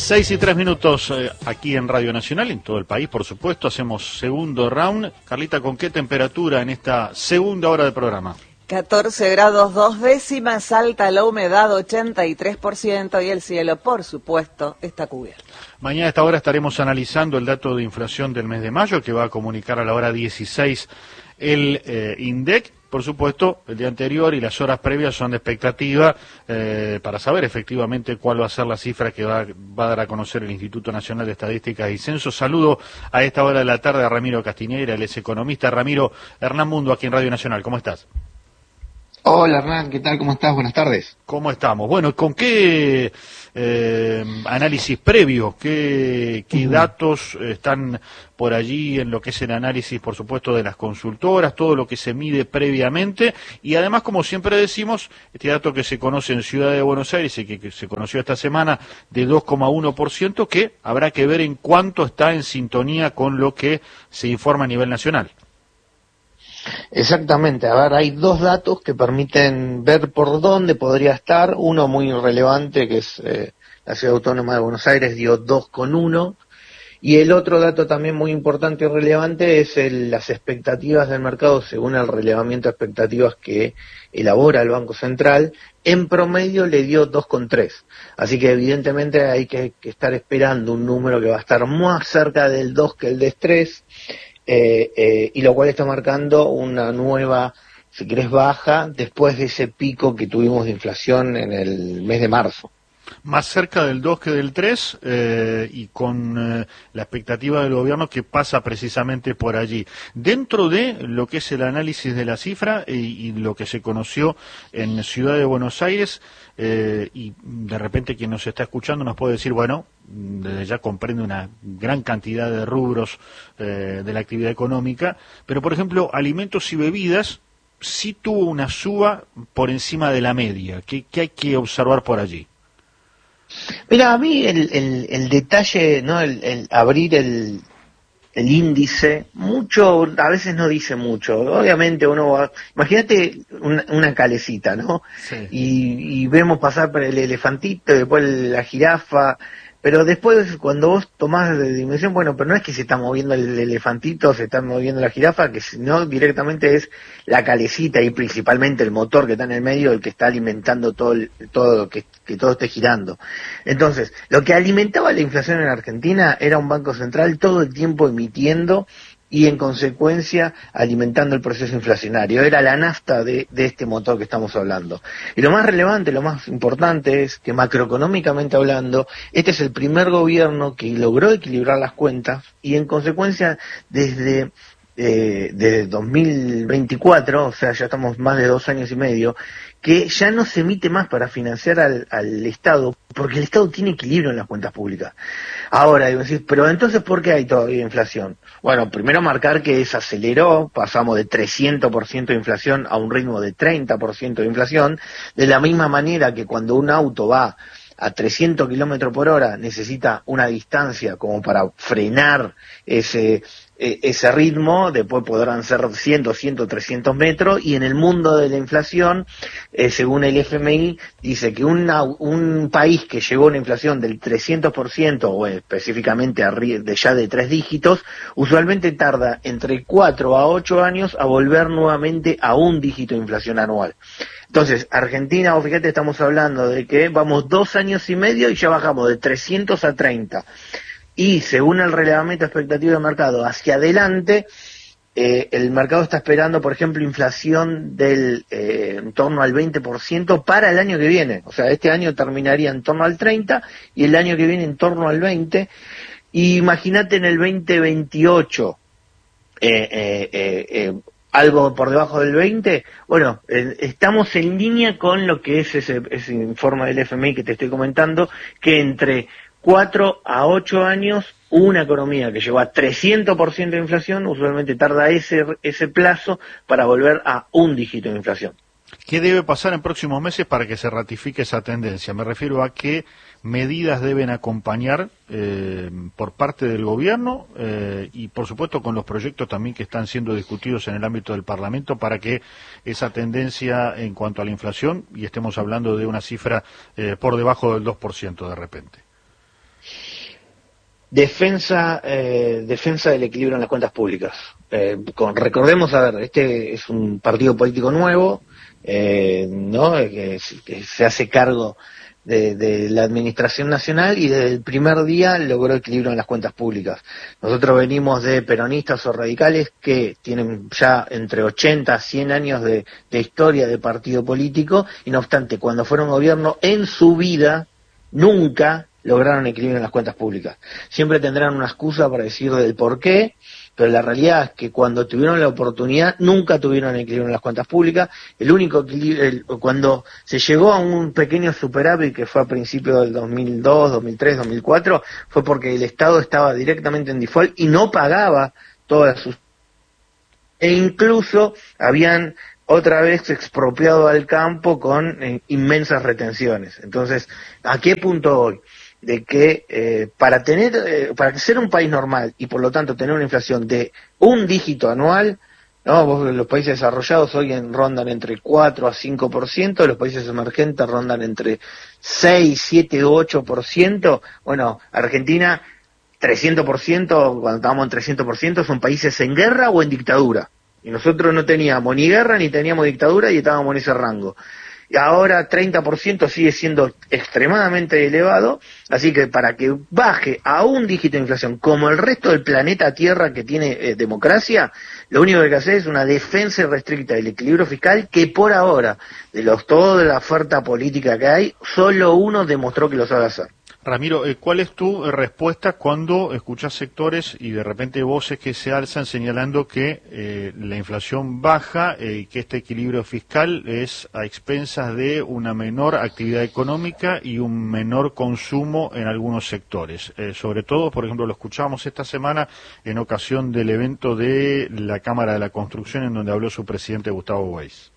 6:03, aquí en Radio Nacional, en todo el país, por supuesto. Hacemos segundo round. Carlita, ¿con qué temperatura en esta segunda hora del programa? 14 grados 2 décimas, alta la humedad 83% y el cielo, por supuesto, está cubierto. Mañana a esta hora estaremos analizando el dato de inflación del mes de mayo, que va a comunicar a la hora 16 el INDEC. Por supuesto, el día anterior y las horas previas son de expectativa para saber efectivamente cuál va a ser la cifra que va a dar a conocer el Instituto Nacional de Estadísticas y Censos. Saludo a esta hora de la tarde a Ramiro Castiñeira, él es economista. Ramiro, Hernán Mundo, aquí en Radio Nacional, ¿cómo estás? Hola Hernán, ¿qué tal? ¿Cómo estás? Buenas tardes. ¿Cómo estamos? Bueno, ¿con qué análisis previo? ¿Qué datos están por allí en lo que es el análisis, por supuesto, de las consultoras, todo lo que se mide previamente? Y además, como siempre decimos, este dato que se conoce en Ciudad de Buenos Aires y que se conoció esta semana de 2,1%, que habrá que ver en cuánto está en sintonía con lo que se informa a nivel nacional. Exactamente, a ver, hay dos datos que permiten ver por dónde podría estar. Uno muy relevante, que es la Ciudad Autónoma de Buenos Aires, dio 2,1, y el otro dato también muy importante y relevante es las expectativas del mercado según el relevamiento de expectativas que elabora el Banco Central. En promedio le dio 2,3, así que evidentemente hay que estar esperando un número que va a estar más cerca del 2 que el de 3. Y lo cual está marcando una nueva, si querés, baja después de ese pico que tuvimos de inflación en el mes de marzo. Más cerca del 2 que del 3 y con la expectativa del gobierno que pasa precisamente por allí. Dentro de lo que es el análisis de la cifra y lo que se conoció en Ciudad de Buenos Aires, y de repente quien nos está escuchando nos puede decir, bueno, desde ya comprende una gran cantidad de rubros de la actividad económica, pero por ejemplo, alimentos y bebidas sí tuvo una suba por encima de la media. ¿Qué hay que observar por allí? Mira, a mí el detalle, ¿no? El abrir el índice, mucho, a veces no dice mucho. Obviamente uno va, imagínate una calecita, ¿no? Sí. Y vemos pasar por el elefantito, después la jirafa, pero después cuando vos tomás de dimensión, bueno, pero no es que se está moviendo el elefantito, se está moviendo la jirafa, que no, directamente es la calecita y principalmente el motor que está en el medio, el que está alimentando todo que todo esté girando. Entonces, lo que alimentaba la inflación en Argentina era un Banco Central todo el tiempo emitiendo y en consecuencia alimentando el proceso inflacionario. Era la nafta de este motor que estamos hablando. Y lo más relevante, lo más importante es que macroeconómicamente hablando, este es el primer gobierno que logró equilibrar las cuentas y en consecuencia desde 2024, o sea, ya estamos más de 2 años y medio, que ya no se emite más para financiar al Estado, porque el Estado tiene equilibrio en las cuentas públicas. Ahora, digo, pero entonces, ¿por qué hay todavía inflación? Bueno, primero marcar que se aceleró, pasamos de 300% de inflación a un ritmo de 30% de inflación, de la misma manera que cuando un auto va a 300 kilómetros por hora necesita una distancia como para frenar ese ritmo, después podrán ser 100, 200, 300 metros, y en el mundo de la inflación, según el FMI, dice que un país que llegó a una inflación del 300%, o específicamente ya de 3 dígitos, usualmente tarda entre 4 a 8 años a volver nuevamente a un dígito de inflación anual. Entonces, Argentina, o fíjate, estamos hablando de que vamos 2 años y medio y ya bajamos de 300 a 30. Y según el relevamiento expectativo de mercado hacia adelante, el mercado está esperando, por ejemplo, inflación del en torno al 20% para el año que viene. O sea, este año terminaría en torno al 30 y el año que viene en torno al 20. Y imagínate en el 2028, algo por debajo del 20, bueno, estamos en línea con lo que es ese informe del FMI que te estoy comentando, que entre 4 a 8 años, una economía que llegó a 300% de inflación, usualmente tarda ese plazo para volver a un dígito de inflación. ¿Qué debe pasar en próximos meses para que se ratifique esa tendencia? Me refiero a qué medidas deben acompañar por parte del gobierno y, por supuesto, con los proyectos también que están siendo discutidos en el ámbito del Parlamento para que esa tendencia en cuanto a la inflación, y estemos hablando de una cifra por debajo del 2% de repente. defensa del equilibrio en las cuentas públicas. Recordemos, a ver, este es un partido político nuevo, ¿no? Que se hace cargo de la administración nacional y desde el primer día logró equilibrio en las cuentas públicas. Nosotros venimos de peronistas o radicales que tienen ya entre 80 a 100 años de historia de partido político y no obstante, cuando fueron gobierno en su vida, nunca lograron equilibrio en las cuentas públicas. Siempre tendrán una excusa para decir del por qué, pero la realidad es que cuando tuvieron la oportunidad nunca tuvieron equilibrio en las cuentas públicas. El único equilibrio, cuando se llegó a un pequeño superávit que fue a principios del 2002, 2003, 2004, fue porque el Estado estaba directamente en default y no pagaba todas sus... E incluso habían otra vez expropiado al campo con inmensas retenciones. Entonces, ¿a qué punto voy? De que para ser un país normal y por lo tanto tener una inflación de un dígito anual, ¿no? Los países desarrollados hoy rondan entre 4 a 5%, los países emergentes rondan entre 6, 7 u 8%, bueno, Argentina 300%, cuando estábamos en 300%, son países en guerra o en dictadura, y nosotros no teníamos ni guerra ni teníamos dictadura y estábamos en ese rango. Y ahora 30% sigue siendo extremadamente elevado, así que para que baje a un dígito de inflación como el resto del planeta Tierra que tiene democracia, lo único que hay que hacer es una defensa irrestricta del equilibrio fiscal que por ahora, toda la oferta política que hay, solo uno demostró que lo sabe hacer. Ramiro, ¿cuál es tu respuesta cuando escuchas sectores y de repente voces que se alzan señalando que la inflación baja y que este equilibrio fiscal es a expensas de una menor actividad económica y un menor consumo en algunos sectores? Sobre todo, por ejemplo, lo escuchamos esta semana en ocasión del evento de la Cámara de la Construcción en donde habló su presidente Gustavo Weiss.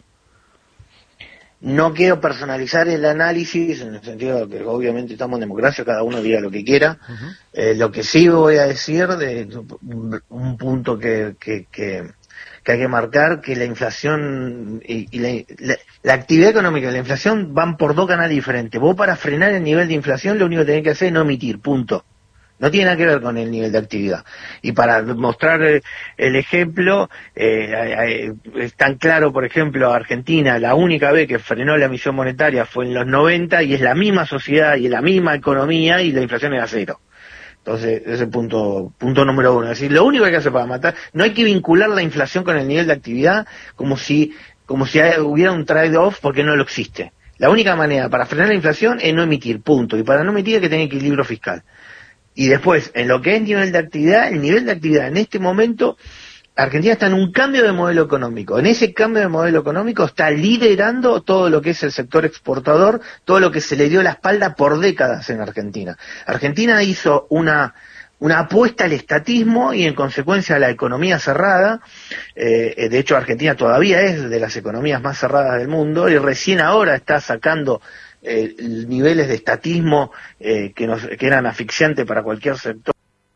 No quiero personalizar el análisis, en el sentido de que obviamente estamos en democracia, cada uno diga lo que quiera. Lo que sí voy a decir, de un punto que hay que marcar, que la inflación y la actividad económica y la inflación van por dos canales diferentes. Vos para frenar el nivel de inflación lo único que tenés que hacer es no emitir, punto. No tiene nada que ver con el nivel de actividad. Y para mostrar el ejemplo, es tan claro, por ejemplo, Argentina, la única vez que frenó la emisión monetaria fue en los 90 y es la misma sociedad y es la misma economía y la inflación era cero. Entonces, ese punto número uno. Es decir, lo único que hay que hacer para matar, no hay que vincular la inflación con el nivel de actividad como si hubiera un trade-off porque no lo existe. La única manera para frenar la inflación es no emitir, punto. Y para no emitir hay que tener equilibrio fiscal. Y después, en lo que es nivel de actividad, el nivel de actividad en este momento, Argentina está en un cambio de modelo económico. En ese cambio de modelo económico está liderando todo lo que es el sector exportador, todo lo que se le dio la espalda por décadas en Argentina. Argentina hizo una apuesta al estatismo y en consecuencia a la economía cerrada. De hecho, Argentina todavía es de las economías más cerradas del mundo y recién ahora está sacando niveles de estatismo que eran asfixiantes para cualquier sector.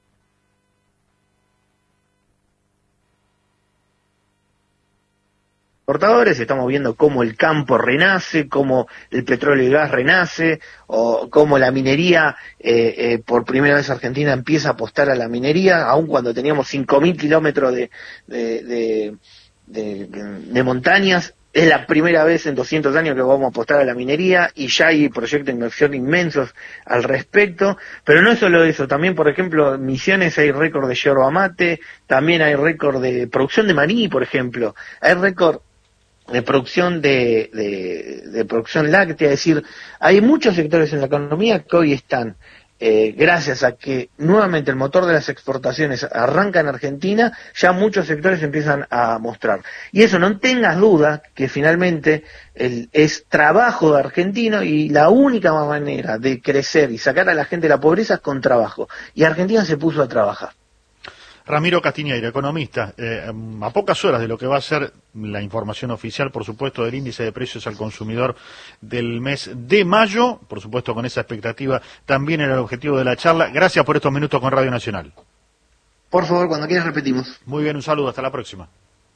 Exportadores, estamos viendo cómo el campo renace, cómo el petróleo y gas renace, o cómo la minería, por primera vez Argentina empieza a apostar a la minería, aun cuando teníamos 5.000 kilómetros de montañas. Es la primera vez en 200 años que vamos a apostar a la minería y ya hay proyectos de inversión inmensos al respecto. Pero no es solo eso, también, por ejemplo, en Misiones hay récord de yerba mate, también hay récord de producción de maní, por ejemplo. Hay récord de producción de producción láctea, es decir, hay muchos sectores en la economía que hoy están gracias a que nuevamente el motor de las exportaciones arranca en Argentina, ya muchos sectores empiezan a mostrar. Y eso no tengas duda que finalmente es trabajo de argentino y la única manera de crecer y sacar a la gente de la pobreza es con trabajo. Y Argentina se puso a trabajar. Ramiro Castiñeira, economista, a pocas horas de lo que va a ser la información oficial, por supuesto, del índice de precios al consumidor del mes de mayo, por supuesto con esa expectativa también era el objetivo de la charla. Gracias por estos minutos con Radio Nacional. Por favor, cuando quieras repetimos. Muy bien, un saludo, hasta la próxima.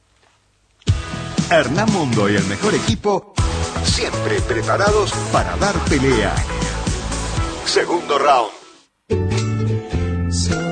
Hernán Mundo y el mejor equipo, siempre preparados para dar pelea. Segundo round.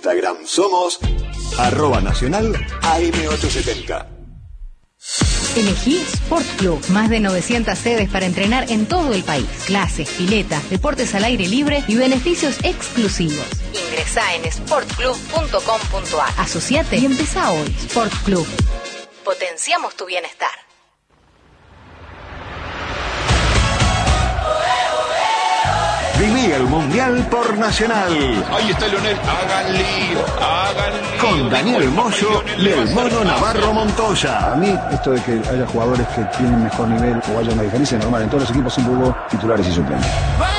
Instagram somos @nacional AM870. Elegí Sport Club. Más de 900 sedes para entrenar en todo el país. Clases, piletas, deportes al aire libre y beneficios exclusivos. Ingresá en sportclub.com.ar. Asociate y empezá hoy. Sport Club. Potenciamos tu bienestar. Viví el Mundial por Nacional. Ahí está Leonel, hagan lío. Con Daniel Moyo y el Mono Navarro Montoya. A mí, esto de que haya jugadores que tienen mejor nivel o haya una diferencia normal. En todos los equipos siempre hubo titulares y suplentes.